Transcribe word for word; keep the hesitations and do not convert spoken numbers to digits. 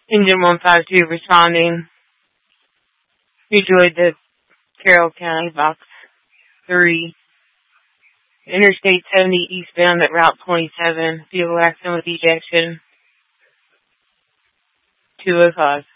Engine one five two responding. Enjoyed the Carroll County Box three. Interstate seventy eastbound at Route twenty-seven. Vehicle accident with ejection. two oh five.